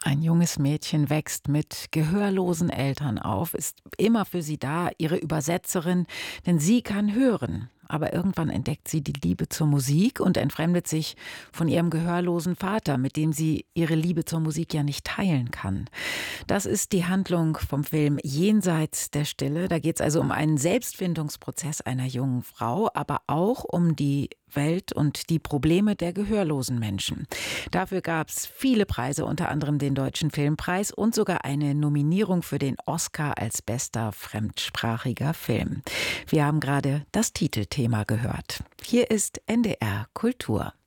Ein junges Mädchen wächst mit gehörlosen Eltern auf, ist immer für sie da, ihre Übersetzerin, denn sie kann hören. Aber irgendwann entdeckt sie die Liebe zur Musik und entfremdet sich von ihrem gehörlosen Vater, mit dem sie ihre Liebe zur Musik ja nicht teilen kann. Das ist die Handlung vom Film Jenseits der Stille. Da geht es also um einen Selbstfindungsprozess einer jungen Frau, aber auch um die Welt und die Probleme der gehörlosen Menschen. Dafür gab es viele Preise, unter anderem den Deutschen Filmpreis und sogar eine Nominierung für den Oscar als bester fremdsprachiger Film. Wir haben gerade das Titelthema gehört. Hier ist NDR Kultur.